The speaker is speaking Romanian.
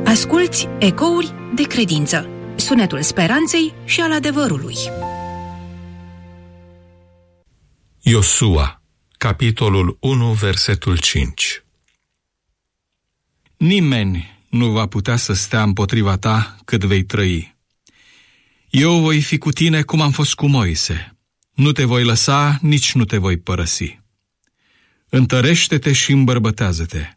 Asculți Ecouri de credință, sunetul speranței și al adevărului. Iosua, capitolul 1, versetul 5. Nimeni nu va putea să stea împotriva ta cât vei trăi. Eu voi fi cu tine cum am fost cu Moise. Nu te voi lăsa, nici nu te voi părăsi. Întărește-te și îmbărbătează-te.